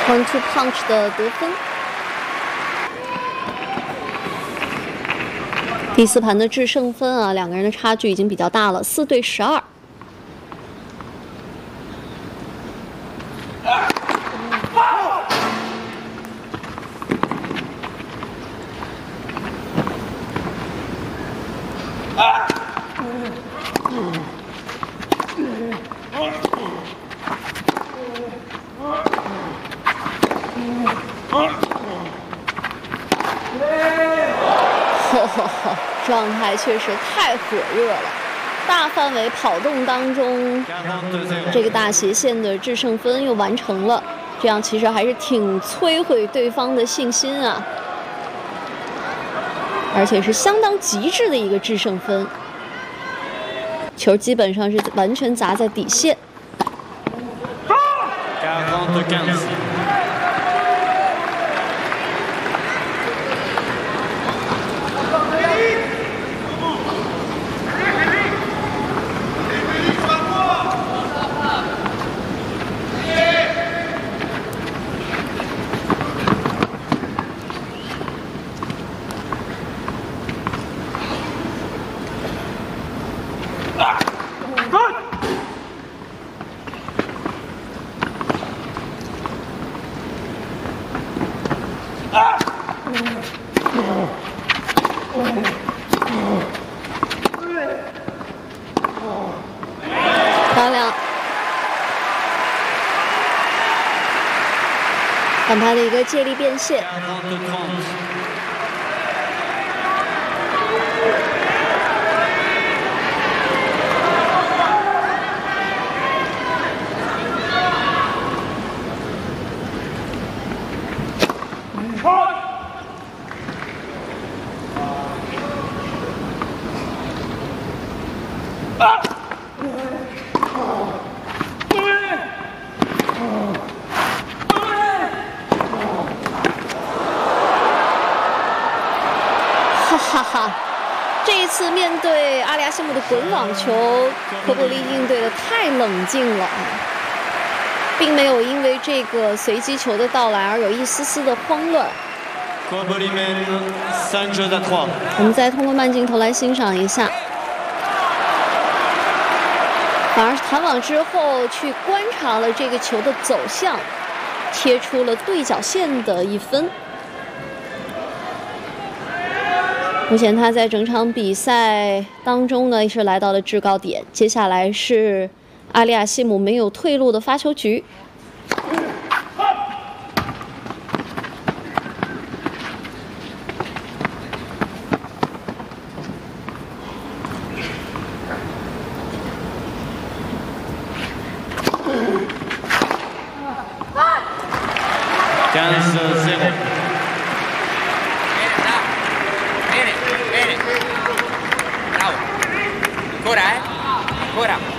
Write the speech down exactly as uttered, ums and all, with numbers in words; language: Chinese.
one two punch 的得分。第四盘的制胜分啊，两个人的差距已经比较大了，四对十二。状态确实太火热了，大范围跑动当中，这个大斜线的制胜分又完成了，这样其实还是挺摧毁对方的信心啊，而且是相当极致的一个制胜分，球基本上是完全砸在底线。漂亮，反拍的一个借力变现。哈哈，这一次面对阿里亚西姆的滚网球，科布利应对的太冷静了，并没有因为这个随机球的到来而有一丝丝的慌乱。我们再通过慢镜头来欣赏一下，反而是弹网之后去观察了这个球的走向，贴出了对角线的一分。目前他在整场比赛当中呢是来到了制高点，接下来是阿里亚西姆没有退路的发球局。 Ancora, eh? Ancora.